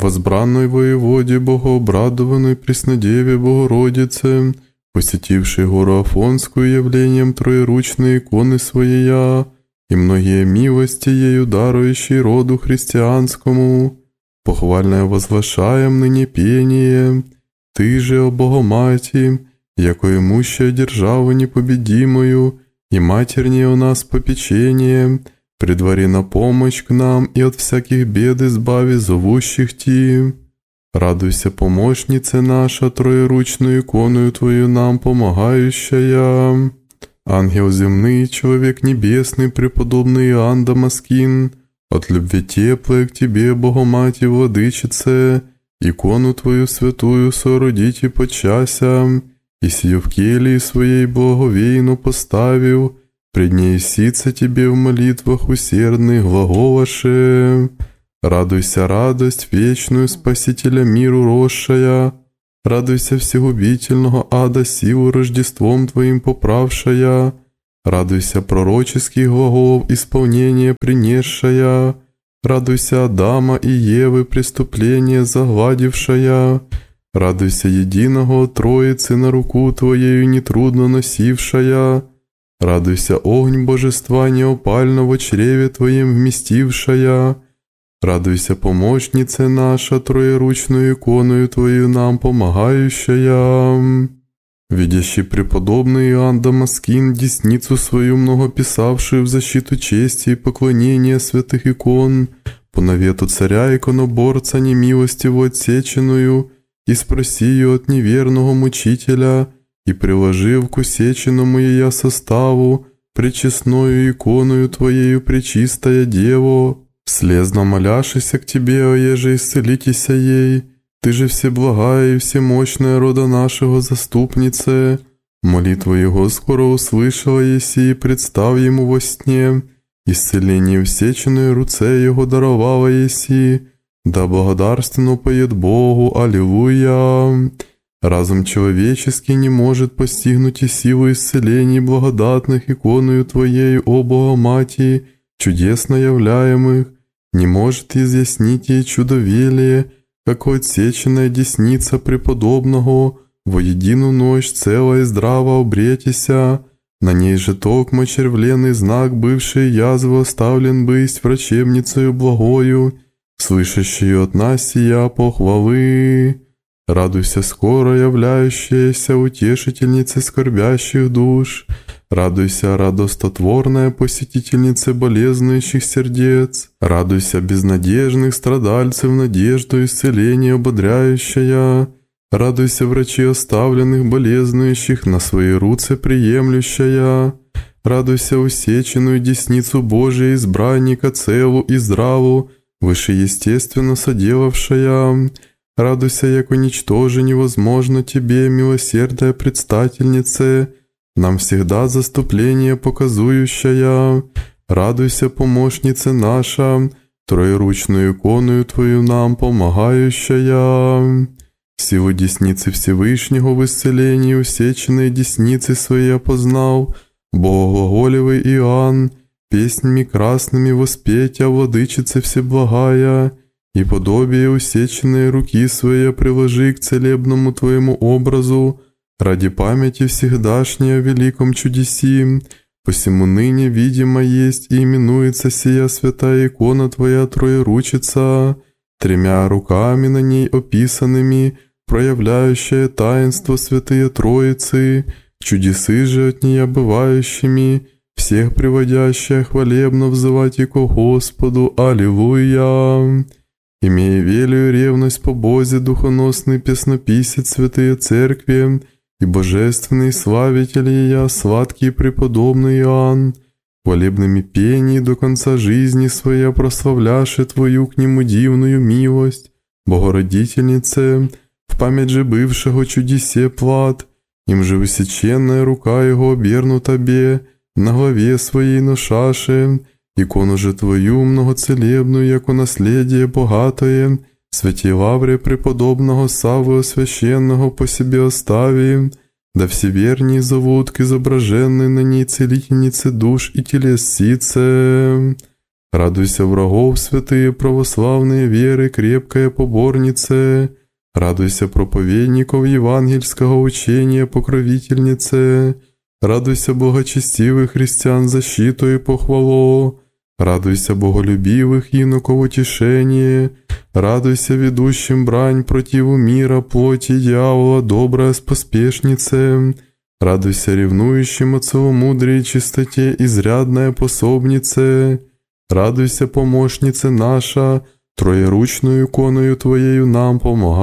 возбранной воеводе, богообрадованной Преснодеве Богородице, посетившей гору Афонскую явлением троеручной иконы своей, и многие милости ею дарующей роду христианскому, похвальное возвышаем ныне пение. Ты же, о Богомати, яко имущая державу непобедимую, и матернее у нас попечение, предвари на помощь к нам и от всяких бед избави зовущих Ти. Радуйся, помощнице наша, троеручную иконою Твою нам помогающая. Ангел земный, человек небесный, преподобный Иоанн Дамаскин, от любви теплой к Тебе, Богомати, Владычице, икону Твою святую соорудите подчася, и сию в келии своей благовейно поставил, пред ней сица Тебе в молитвах усердных глаголаше. Радуйся, радость вечную Спасителя миру росшая, радуйся всегубительного ада силу Рождеством Твоим поправшая, радуйся пророческих глаголов исполнение принесшая, радуйся Адама и Евы преступление загладившая, радуйся единого Троицы на руку Твоею нетрудно носившая, радуйся огонь божества неопального в чреве Твоем вместившая, радуйся, помощнице наша, троеручную иконою Твою нам помогающая. Видящий преподобный Иоанн Дамаскин, десницу свою многописавший в защиту чести и поклонения святых икон, по навету царя иконоборца немилостиво отсеченную, и спроси ее от неверного мучителя, и приложив к усеченному ея составу, пречестною иконою Твоею пречистая Дево, слезно моляшися к Тебе, о еже исцелитеся ей, Ты же всеблагая и всемощная рода нашего заступнице, молитву Его скоро услышала еси, и представ Ему во сне, исцеление всеченной руце Его даровала еси, да благодарственно поет Богу, аллилуйя. Разум человеческий не может постигнуть и силу исцелений благодатных иконою Твоею, о Богомати, чудесно являемых, не может изъяснить ей чудовелие, как отсеченная десница преподобного, во едину ночь целая и здраво обретися, на ней же токмо червленный знак, бывший язвы оставлен бысть врачебницею благою, слышащую от нас сия похвалы. Радуйся, скоро являющаяся утешительнице скорбящих душ, радуйся, радостотворная посетительница болезнующих сердец, радуйся, безнадежных страдальцев надежду исцеления ободряющая, радуйся, врачи оставленных болезнующих на свои руцы приемлющая, радуйся, усеченную десницу Божия избранника целу и здраву, вышеестественно соделавшая, радуйся, яко ничтоже невозможно Тебе, милосердная предстательнице, нам всегда заступление показующая, радуйся, помощнице наша, троеручную иконою Твою нам помогающая. Силу десницы Всевышнего в исцелении усеченной десницы своей опознал, Богоглаголевый Иоанн, песнями красными воспетя владычице всеблагая, и подобие усеченной руки своей приложи к целебному Твоему образу, ради памяти всегдашней о великом чудеси, посему ныне видимо есть и именуется сия святая икона Твоя Троеручица, тремя руками на ней описанными, проявляющая таинство святые Троицы, чудесы же от нее бывающими, всех приводящая хвалебно взывать и ко Господу, аллилуйя. Имея велию ревность по Бозе, духоносный песнописец святые церкви и божественный славитель ея, сладкий преподобный Иоанн, хвалебными пений до конца жизни своей прославляши Твою к нему дивную милость, Богородительнице, в память же бывшего чудесе плат, им же высеченная рука его обернута бе, на главе своей ношаше, икону же Твою многоцелебную, яко наследие богатое, святі лавре преподобного Саввы священного по себе остави, да все верние зовут к изображенной на ней целительнице душ и телес сице. Радуйся врагов, святые православные веры, крепкая поборнице. Радуйся проповедников евангельского учения, покровительнице. Радуйся благочестивых христиан, защиту и похвалу. Радуйся боголюбивых иноков, утешение. Радуйся ведущим брань противу мира, плоти дьявола, добрая споспешнице. Радуйся ревнующим от целомудрия и чистоте, изрядная пособнице. Радуйся, помощнице наша, троеручную иконою Твоею нам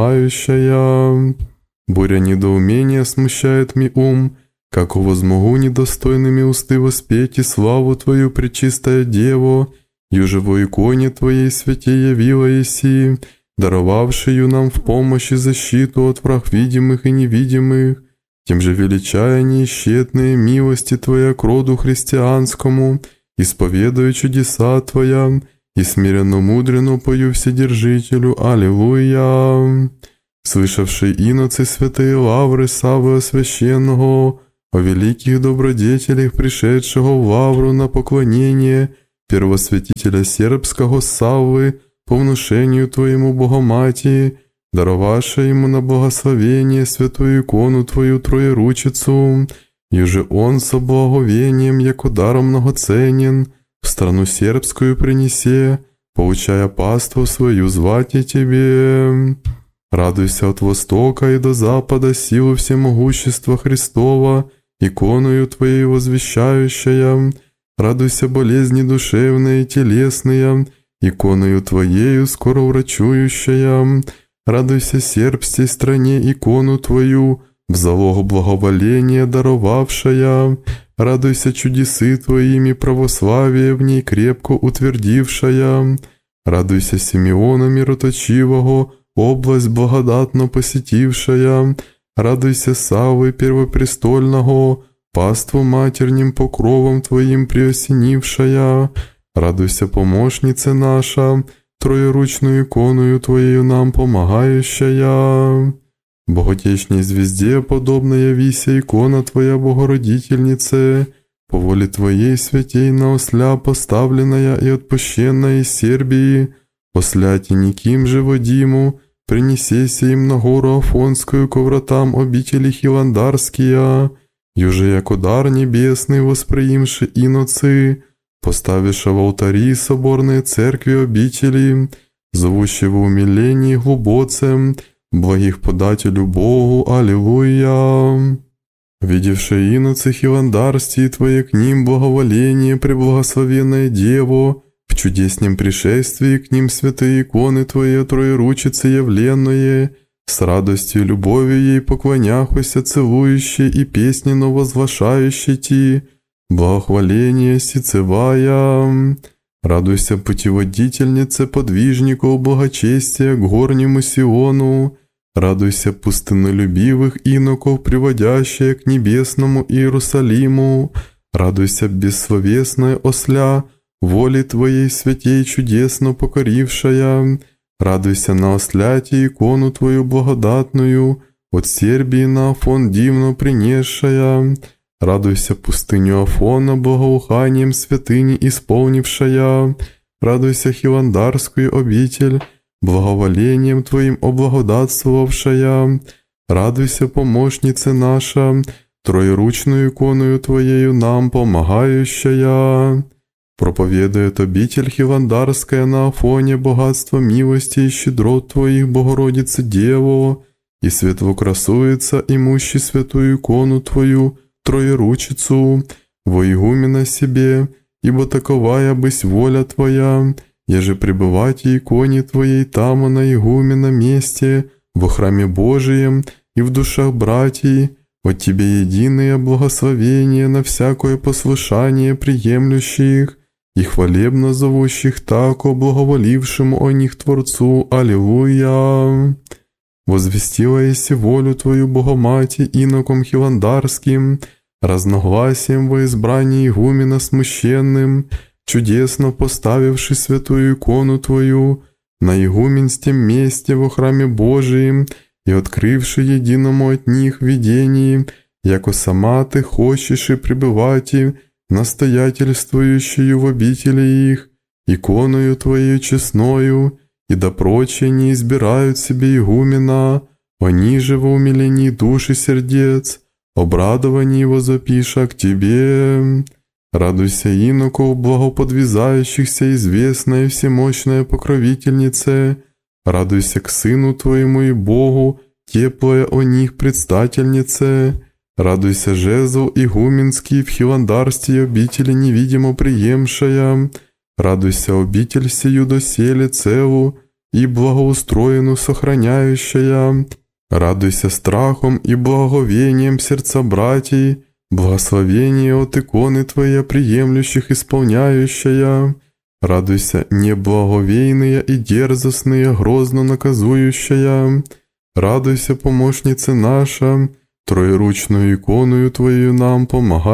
помогающая. Буря недоумения смущает ми ум, как возмогу недостойными усты воспеть и славу Твою, пречистая Дево, юже во иконе Твоей святе явила еси, даровавшую нам в помощь и защиту от враг видимых и невидимых, тем же величая неисчетные милости Твоя к роду христианскому, исповедуя чудеса Твоя, и смиренно мудренно пою Вседержителю, Аллилуйя. Слышавший иноцы святые лавры Саввы Освященного, о великих добродетелях, пришедшего в лавру на поклонение первосвятителя сербского Саввы, по внушению Твоему Богоматии, даровавши ему на благословение святую икону Твою Троеручицу, и же он со благовением, яко даром многоценен, в страну сербскую принесе, поучая паству свою звати Тебе. Радуйся от востока и до запада силу всемогущества Христова, иконою Твоей возвещающая. Радуйся болезни душевные и телесные, иконою Твоею скоро врачующая. Радуйся сербской стране, икону Твою, в залог благоволения даровавшая. Радуйся чудесы Твоими, православие в ней крепко утвердившая. Радуйся Симеона мироточивого, область благодатно посетившая. Радуйся Саввы первопрестольного, паству матерним покровом Твоим преосенившая. Радуйся, помощница наша, троеручную иконою Твоею нам помогающая. Боготечней звезде подобно явися икона Твоя Богородительнице, по воле Твоей святей на осля поставленная и отпущенная из Сербии, осляти никим же водиму, принесеся им на гору Афонскую ко вратам обители Хиландарские, юже яко дар небесный восприимши иноцы, поставивши в алтари соборные церкви обители, зовущего умилений глубоцем, благих подателю Богу, Аллилуйя. Видевши иноцы Хиландарстии Твое к ним благоволение, преблагословенное Дево, в чудеснем пришествии к ним святые иконы Твои троеручицы явленное, с радостью и любовью ей поклоняхуся целующей и песненно возвышающей Ти, благохваление сицевая. Радуйся, путеводительнице подвижников благочестия к горнему Сиону, радуйся, пустыннолюбивых иноков, приводящая к небесному Иерусалиму, радуйся, бессловесная осля, воли Твоей святей чудесно покорившая, радуйся на осляте икону Твою благодатную, от Сербии на Афон дивно принесшая, радуйся, пустыню Афона благоуханием святыни исполнившая, радуйся, Хиландарскую обитель, благоволением Твоим облагодатствовавшая, радуйся, помощнице наша, троеручную иконою Твоею нам помогающая. Проповедует обитель Хиландарская на Афоне богатство милости и щедрот Твоих, Богородице Дево, и светло красуется, имущий святую икону Твою, Троеручицу, во игумена себе, ибо таковая бысь воля Твоя, еже пребывать и иконе Твоей там на игумена месте, во храме Божием и в душах братьев, от Тебе единое благословение на всякое послушание приемлющих и хвалебно зовущих тако благоволившему о них Творцу. Аллилуйя! Возвестила еси волю Твою, Богомати, иноком Хиландарским, разногласием во избрании игумена смущенным, чудесно поставивши святую икону Твою на игуменстем месте во храме Божием и открывши единому от них видении, яко сама Ты хочешь и пребывать настоятельствующую в обители их, иконою Твоею честною, и да прочие не избирают себе игумена, они же во умилении душ и сердец, обрадовании его запиша к Тебе. Радуйся, иноков, благоподвязающихся, известная и всемощная покровительнице, радуйся к Сыну Твоему и Богу, теплая о них предстательнице, радуйся, жезл игуменский в хиландарстве обители невидимо приемшая, радуйся, обитель сию доселе целу и благоустроену сохраняющая, радуйся страхом и благовением сердца братьей, благословение от иконы Твоя приемлющих исполняющая, радуйся, неблаговейные и дерзостные, грозно наказующая, радуйся, помощница наша, троеручную иконою Твою нам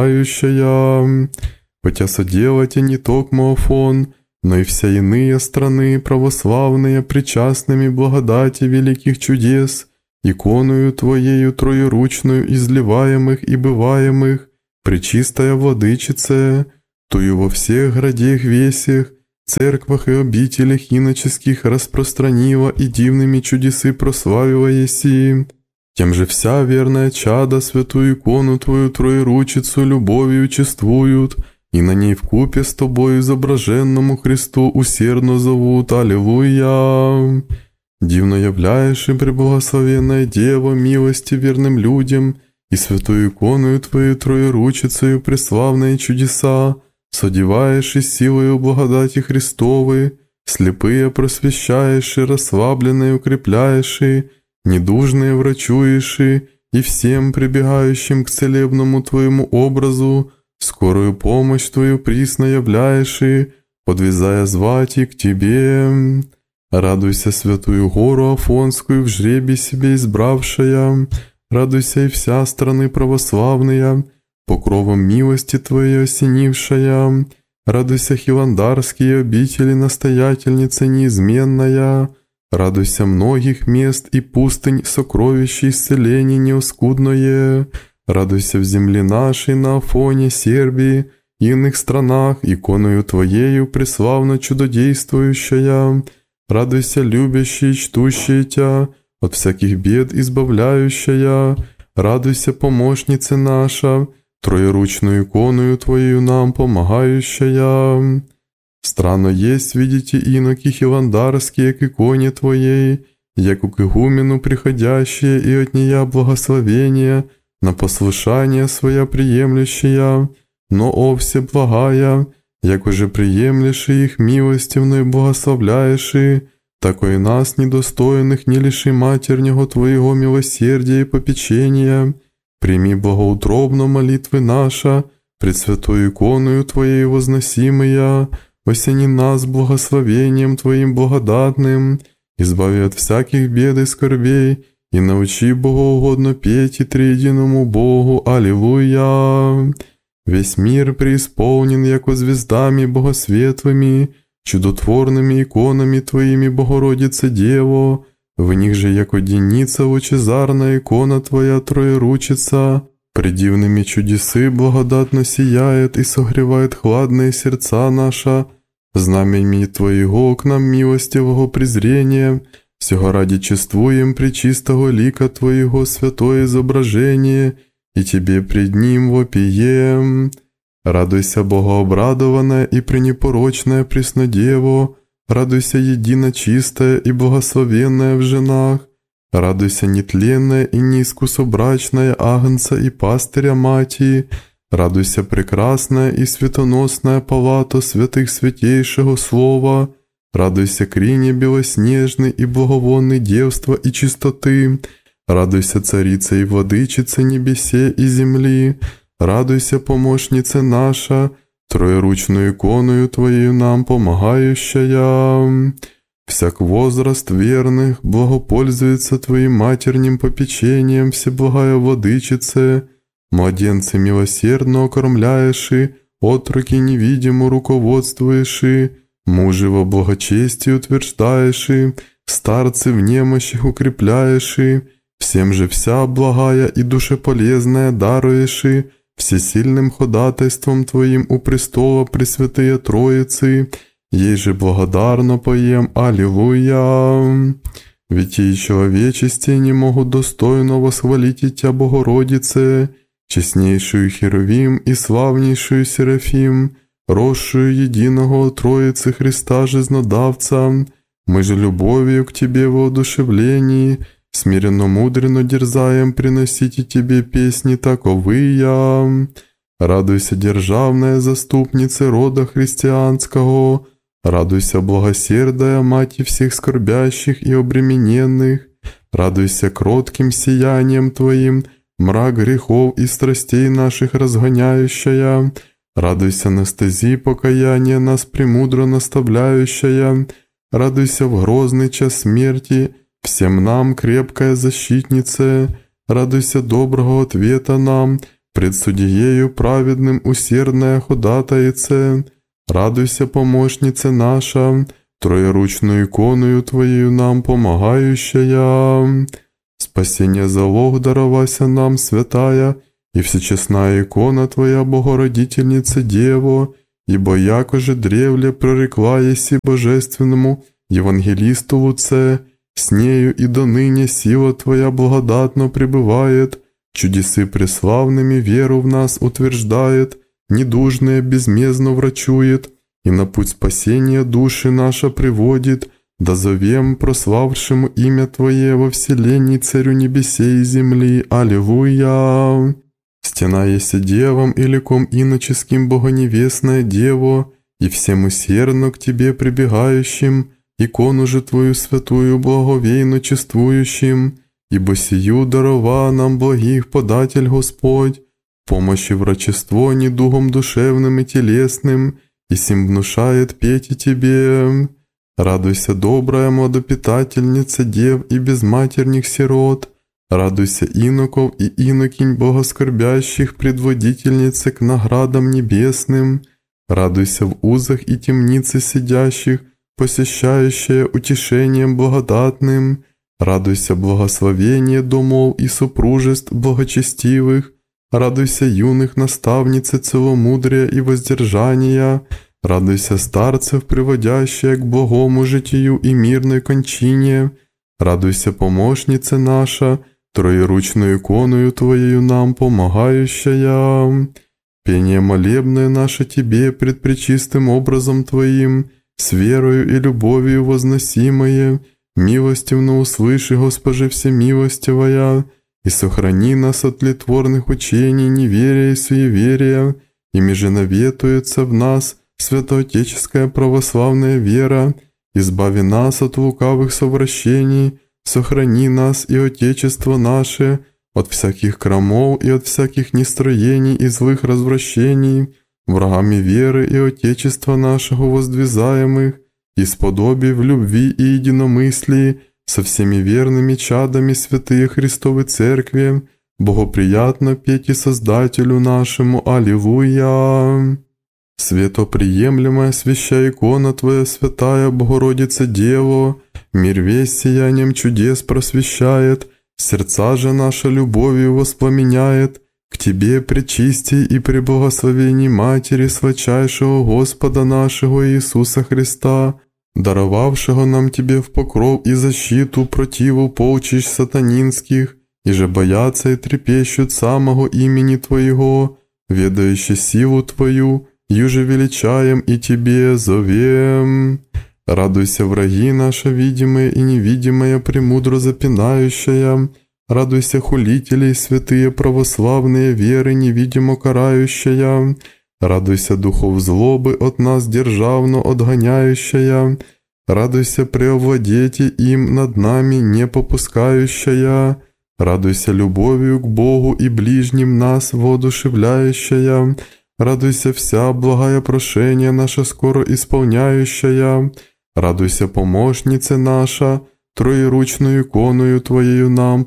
помогающая, хотя соделайте не токмо Афон, но и вся иные страны православные, причастными благодати великих чудес, иконою Твоею троеручную изливаемых и бываемых, пречистая Владычице, Тую во всех градех весях, церквах и обителях иноческих распространила и дивными чудесы прославила еси. Тем же вся верная чада святую икону Твою троеручицу любовью чествуют, и на ней вкупе с Тобою изображенному Христу усердно зовут Аллилуйя. Дивно являешь и преблагословенная Дева милости верным людям, и святую иконою Твою троеручицею преславные чудеса, содеваешь и силою благодати Христовой, слепые просвещаешь и расслабленные укрепляешь и недужные врачуешь и всем прибегающим к целебному Твоему образу скорую помощь Твою присно являешь и, подвязая звать и к Тебе. Радуйся, святую гору Афонскую в жребий себе избравшая, радуйся и вся страны православная, покровом милости Твоей осенившая, радуйся, хиландарские обители настоятельница неизменная, радуйся многих мест и пустынь сокровищ исцеления неоскудное, радуйся в земле нашей на Афоне, Сербии, и иных странах, иконою Твоею преславно чудодействующая, радуйся, любящий и чтущий Тя, от всяких бед избавляющая, радуйся, помощница наша, троеручную иконою Твоею нам помогающая. Странно есть, видите, иноки хиландарские к иконе Твоей, яко к игумену приходящие и от нея благословения, на послушание своя приемлющая, но о всеблагая, яко же приемлешь их милостивно и благословляешь, тако и нас, недостойных, не лиши матернего Твоего милосердия и попечения, прими благоутробно молитвы наша, пред святой иконою Твоей возносимая, осени нас благословением Твоим благодатным, избави от всяких бед и скорбей, и научи богоугодно петь и триединому Богу. Аллилуйя! Весь мир преисполнен, яко звездами богосветлыми, чудотворными иконами Твоими, Богородице Дево, в них же, яко деница лучезарная икона Твоя троеручица, предивными чудесы благодатно сияет и согревает хладные сердца наша, знаменьми Твоего к нам милостивого презрения, всего ради чествуем пречистого лика Твоего святое изображение, и Тебе пред Ним вопием. Радуйся, богообрадованная и пренепорочная Преснодево, радуйся, едино чистая и благословенная в женах, радуйся, нетленная и неискусобрачная Агнца и Пастыря Мати, радуйся, прекрасная и светоносная палата святых святейшего Слова, радуйся, крине белоснежный и благовонный девства и чистоты, радуйся, царица и владычица небесе и земли, радуйся, помощница наша, троеручную иконою Твоею нам помогающая. Всяк возраст верных благопользуется Твоим матерним попечением, всеблагая владычице, младенцы милосердно окормляешь и отроки невидимо руководствуешь и мужи во благочестии утверждаешь и старцы в немощах укрепляешь и всем же вся благая и душеполезная даруешь и всесильным ходатайством Твоим у престола Пресвятые Троицы, ей же благодарно поем Аллилуйя. Ведь и человечести не могут достойно восхвалить Тя, Богородице, честнейшую Херувим и славнейшую Серафим, росшую единого Троицы Христа Жизнодавца. Мы же любовью к Тебе в воодушевлении, смиренно мудренно дерзаем приносить Тебе песни таковыя. Радуйся, державная заступница рода христианского, радуйся, благосердая Мать всех скорбящих и обремененных, радуйся кротким сиянием Твоим, мрак грехов и страстей наших разгоняющая, радуйся на стези покаяния нас премудро наставляющая, радуйся в грозный час смерти, всем нам крепкая защитница, радуйся доброго ответа нам, пред судьею праведным усердная ходатайце, радуйся, помощница наша, троеручную иконою Твоею нам помогающая. Спасение залог даровася нам, святая, и всечестная икона Твоя, Богородительница Дево, ибо якоже древле прорекла еси божественному евангелисту Луце, с нею и доныне сила Твоя благодатно пребывает, чудесы преславными веру в нас утверждает, недужное безмездно врачует, и на путь спасения души наша приводит, да зовем прославшему имя Твое во вселенной Царю небесей и земли. Аллилуйя! Стена еси девам и ликом иноческим богоневестная Дево, и всем усердно к Тебе прибегающим, икону же Твою святую благовейно чествующим, ибо сию дарова нам благих податель Господь, помощи врачество недугом душевным и телесным, и сим внушает петь и Тебе. Радуйся, добрая младопитательница дев и безматерных сирот, радуйся иноков и инокинь богоскорбящих предводительницы к наградам небесным, радуйся в узах и темнице сидящих, посещающая утешением благодатным, радуйся благословение домов и супружеств благочестивых, радуйся юных наставницы целомудрия и воздержания, радуйся старцев, приводящая к благому житию и мирной кончине, радуйся, помощница наша, троеручную иконою Твоею нам помогающая. Пение молебное наше Тебе пред пречистым образом Твоим, с верою и любовью возносимое, милостивно услыши, Госпоже всемилостивая, и сохрани нас от тлетворных учений, неверия и суеверия, ими же наветуется в нас святоотеческая православная вера, избави нас от лукавых совращений, сохрани нас и Отечество наше от всяких крамов и от всяких нестроений и злых развращений, врагами веры и Отечества нашего воздвизаемых, и сподоби в любви и единомыслии со всеми верными чадами святые Христовой Церкви, богоприятно петь и Создателю нашему. Аллилуйя! Светоприемлемая свяща икона Твоя, святая Богородица Дево, мир весь сиянием чудес просвещает, сердца же наша любовью воспламеняет, к Тебе, пречистей и преблагословенней Матери сладчайшего Господа нашего Иисуса Христа, даровавшего нам Тебе в покров и защиту противу полчищ сатанинских, и же боятся и трепещут самого имени Твоего, ведающий силу Твою, юже величаем и Тебе зовем. Радуйся, враги наши, видимые и невидимые, премудро запинающая, радуйся, хулители, святые православные веры, невидимо карающая, радуйся, духов злобы от нас державно отгоняющая, радуйся, преовладейте им над нами не попускающая, радуйся, любовью к Богу и ближним нас воодушевляющая, радуйся, вся благая прошение наша скоро исполняющая, радуйся, помощница наша, троеручную иконою Твоею нам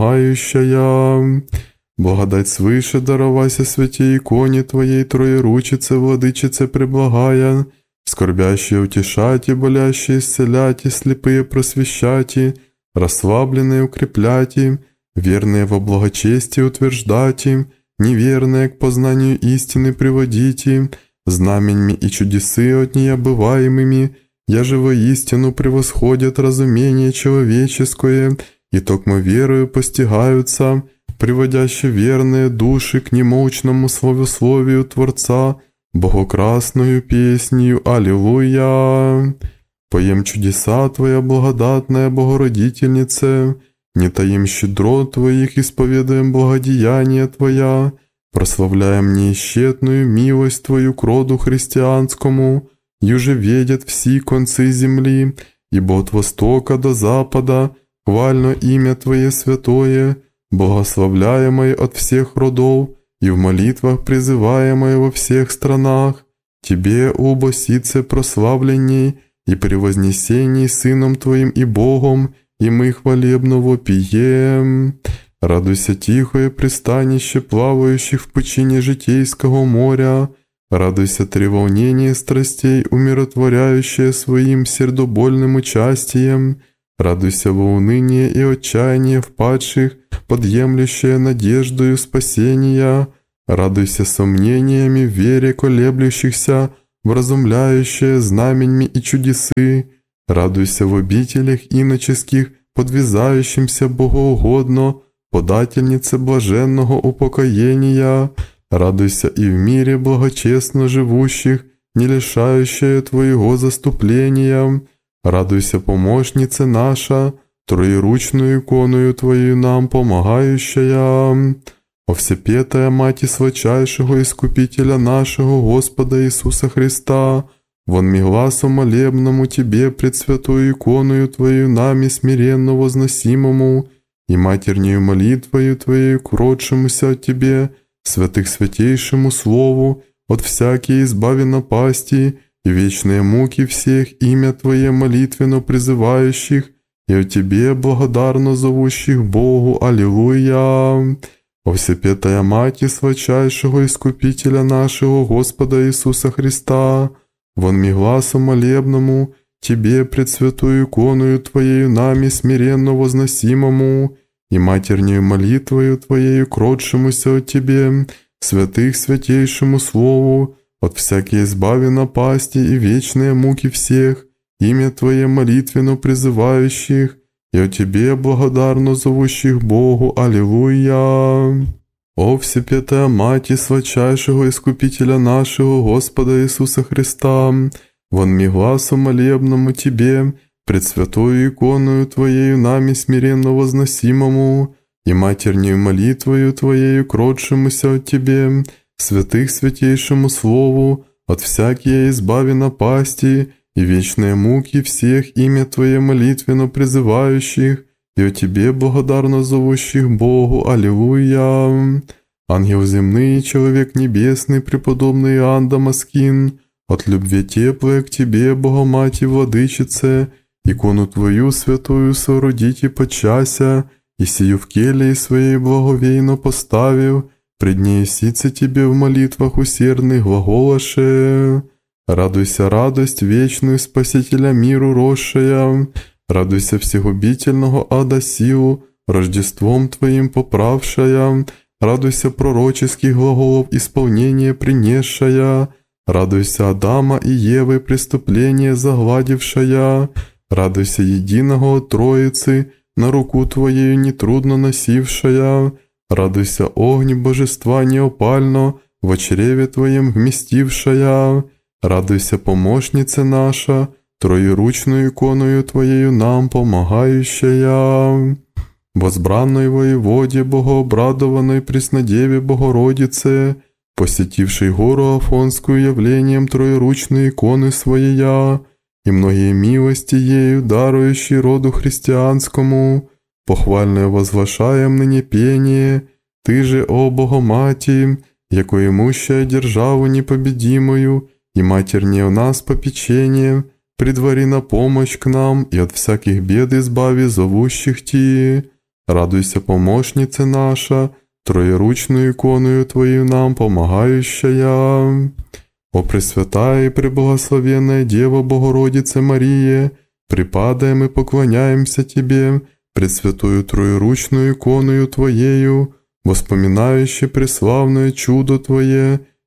помогающая. Благодать свыше даровайся святей иконе Твоей троеручице, владычице преблагая, скорбящие утешати, болящие исцеляти, слепые просвещати, расслабленные укрепляти, верные во благочестии утверждати, неверные к познанию истины приводите, знаменьми и чудесы от необываемыми, яже воистину превосходят разумение человеческое, и токмо верою постигаются, приводящие верные души к немощному славословию Творца, богокрасною песнью «Аллилуйя». Поем чудеса Твоя, благодатная Богородительнице, не таим щедро Твоих, исповедаем благодеяния Твоя, прославляем неисчетную милость Твою к роду христианскому, юже видят все концы земли, ибо от востока до запада хвально имя Твое святое, благословляемое от всех родов и в молитвах призываемое во всех странах, Тебе, о Босице, прославленней и превознесении Сыном Твоим и Богом, и мы хвалебно вопием. Радуйся, тихое пристанище плавающих в пучине житейского моря, радуйся, треволнение страстей, умиротворяющее своим сердобольным участием, радуйся во уныние и отчаяние впадших, подъемлющее надеждою спасения, радуйся сомнениями в вере колеблющихся, вразумляющее знаменьми и чудесы, радуйся в обителях иноческих, подвязающимся богоугодно, подательнице блаженного упокоения, радуйся и в мире благочестно живущих, не лишающая Твоего заступления, радуйся, помощнице наша, троеручную иконою Твою нам помогающая, о всепетая Мати Святейшего Искупителя нашего Господа Иисуса Христа, вонми гласом молебному Тебе, пред святою иконою Твою нами смиренно возносимому, и матернею молитвою Твоею кротшемуся от Тебе, святых святейшему Слову, от всякие избави напасти, и вечные муки всех имя Твое молитвенно призывающих, и от Тебе благодарно зовущих Богу. Аллилуйя! О всепетая Мати Святейшего Искупителя нашего Господа Иисуса Христа, вонми гласом молебному Тебе, пред святую иконою Твоею нами смиренно возносимому, и матернею молитвою Твоею кротшемуся от Тебе, святых святейшему Слову, от всякой избави напасти и вечные муки всех, имя Твое молитвенно призывающих, и о Тебе благодарно зовущих Богу. Аллилуйя! О всепетая Мати Святейшего Искупителя нашего Господа Иисуса Христа, вонми гласом молебному Тебе, пред святою иконою Твоею нами смиренно возносимому, и матернею молитвою Твоею кротшемуся от Тебе, святых святейшему Слову, от всякие избави напасти, и вечные муки всех имя Твое молитвенно призывающих, и о Тебе благодарно зовущих Богу. Аллилуйя! Ангел земный, человек небесный, преподобный Иоанн Дамаскин, от любви теплой к Тебе, Богомати Владычице, икону Твою святую соорудите подчася, и сию в келии своей благовейно поставив, пред ней сице Тебе в молитвах усердных глаголаше. Радуйся, радость вечную Спасителя миру росшая, радуйся всегубительного ада силу, Рождеством Твоим поправшая, радуйся пророческих глаголов исполнение принесшая, радуйся Адама и Евы преступление загладившая, радуйся единого от Троицы, на руку Твоею нетрудно носившая, радуйся огни божества неопально, в чреве Твоем вместившая, радуйся, помощница наша, троеручную иконою Твоею нам помогающая. Возбранной воеводе, богообрадованной Преснодеве Богородице, посетившей гору Афонскую явлением троеручной иконы Своея, и многие милости ею дарующей роду христианскому, похвальное возглашаем ныне пение, Ты же, о Богомати, яко имущая державу непобедимую, и Матерь не у нас попечение, предвари на помощь к нам, и от всяких бед избави зовущих Ти. Радуйся, помощница наша, троеручную иконою Твою нам помогающая. О Пресвятая и Преблагословенная Дева Богородице Мария, припадаем и поклоняемся Тебе, пред святую троеручную иконою Твоею, воспоминающей преславное чудо Твое,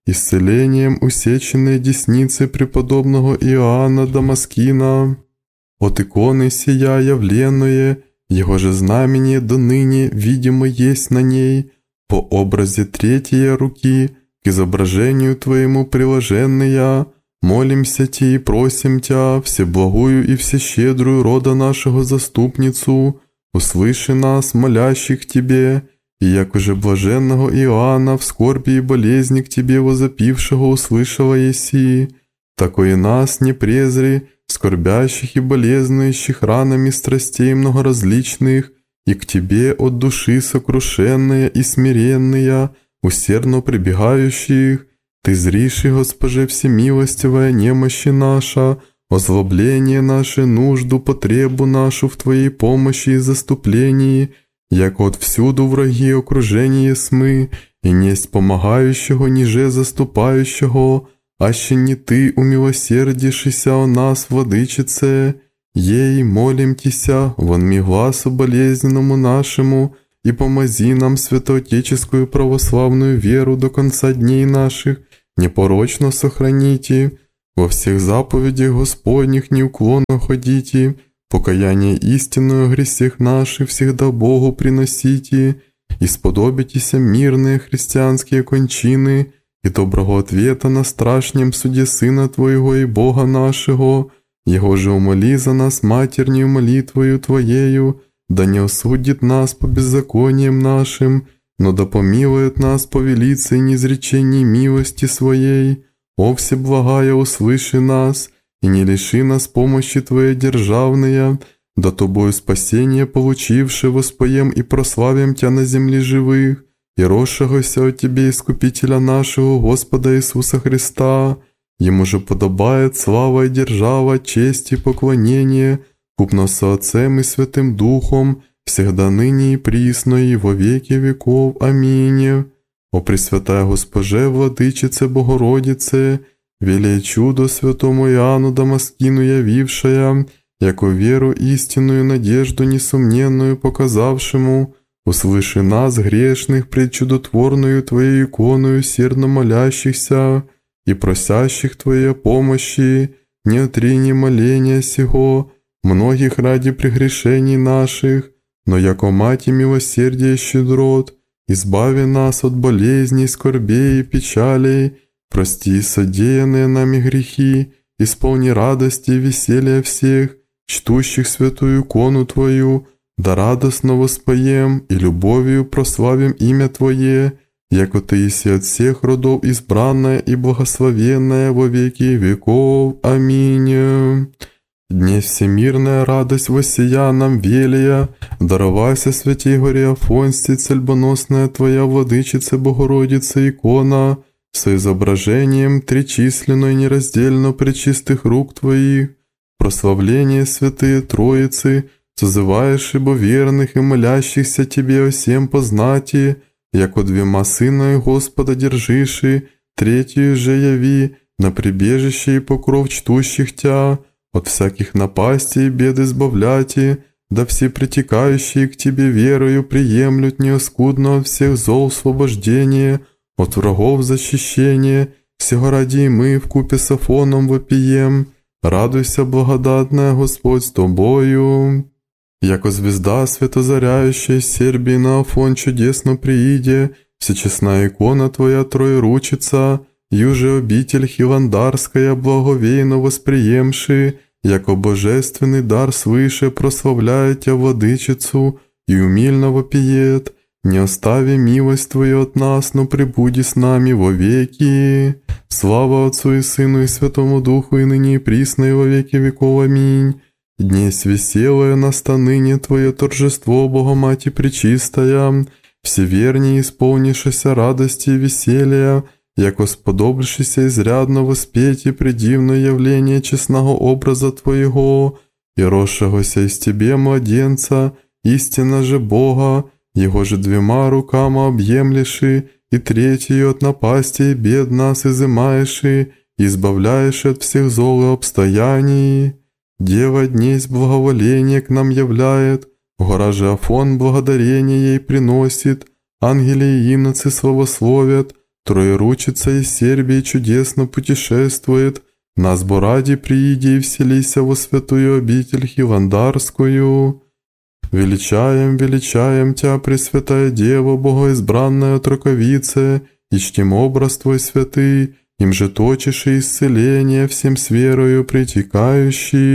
исцелением усеченной десницы преподобного Иоанна Дамаскина. От иконы сия явленное, его же знамение до ныне видимо есть на ней, по образе третьей руки, к изображению Твоему приложенная, молимся Ти и просим Тя, всеблагую и всещедрую рода нашего заступницу, услыши нас, молящих Тебе, и як уже блаженного Иоанна в скорби и болезни к Тебе возопившего услышала еси, такое нас не презри, скорбящих и болезнующих ранами страстей многоразличных, и к Тебе от души сокрушенная и смиренная, усердно прибегающих, Ты зриши, Госпоже, всемилостивая немощи наша, озлобление наше, нужду, потребу нашу в Твоей помощи и заступлении, як от всюду враги окружение смы, и несть помогающего, ниже заступающего, аще не Ты умилосердишися о нас, Владычице, ей молим Тися, вонми гласу болезненному нашему, и помози нам святоотеческую православную веру до конца дней наших, непорочно сохраните, во всех заповедях Господних неуклонно ходите, покаяние истинное о гресех наших всегда Богу приносите, и сподобитеся мирные христианские кончины, и доброго ответа на страшнем суде Сына Твоего и Бога нашего, Его же умоли за нас матернею молитвою Твоею, да не осудит нас по беззакониям нашим, но да помилует нас по велице и неизречении милости Своей. О всеблагая, услыши нас, и не лиши нас помощи Твоей державная, да Тобою спасение получивши воспоем и прославим Тя на земле живых, и росшегося от Тебе Искупителя нашего Господа Иисуса Христа. Ему же подобает слава и держава, честь и поклонение, купно со Отцем и Святым Духом, всегда ныне и присно и во веки веков. Аминь. О Пресвятая Госпоже, Владычице Богородице, велей чудо святому Иоанну Дамаскину явившая, яко веру истинную надежду несомненную показавшему, услыши нас, грешных, пред чудотворную Твоей иконою сердно молящихся и просящих Твоей помощи, не отрини моления сего, многих ради прегрешений наших, но яко Мати милосердия и щедрот, избави нас от болезней, скорбей и печалей, прости содеянные нами грехи, исполни радости и веселья всех, чтущих святую икону Твою, да радостно воспоем и любовью прославим имя Твое, яко Ты еси от всех родов избранная и благословенная во веки веков. Аминь. Дне всемирная радость воссия нам велия, даровайся святей горе Афонсти, цельбоносная Твоя Владычица Богородица икона, с изображением тричисленно и нераздельно пречистых рук Твоих, прославление святые Троицы, созываешь ибо верных и молящихся Тебе о всем познати, яко двема Сына Господа держиши, третью же яви, на прибежище и покров чтущих Тя, от всяких напастей и бед избавляти, да все притекающие к Тебе верою приемлют неоскудно от всех зол освобождение, от врагов защищение, всего ради и мы вкупе с Афоном вопием, радуйся, благодатная Господь с Тобою. Яко звезда светозаряющая с Сербии на Афон чудесно прииде, всечестная икона Твоя Троеручица, юже обитель Хиландарская благовейно восприемши, яко божественный дар свыше прославляет Тя Владычицу и умильно вопиет, не остави милость Твою от нас, но пребуди с нами во веки. Слава Отцу и Сыну и Святому Духу, и ныне и присно и во веки веков. Аминь. Днесь веселое настаныне Твое торжество, Богомати Пречистая, всевернее исполнившися радости и веселья, яко сподобившися изрядно воспеть и предивное явление честного образа Твоего, и росшегося из Тебе младенца, истинно же Бога, Его же двумя руками объемлеши, и третью от напасти и бед нас изымаеши, и избавляешь от всех зол и обстояний. Дева днесь благоволение к нам являет, гора же Афон благодарение ей приносит, ангели и иноцы славословят, Троеручица из Сербии чудесно путешествует, нас бо ради прииди и вселися во святую обитель Хивандарскую. Величаем, величаем Тя, Пресвятая Дева, Богоизбранная Троковице, и чтим образ Твой святый, им же точишь и исцеление всем с верою притекающий.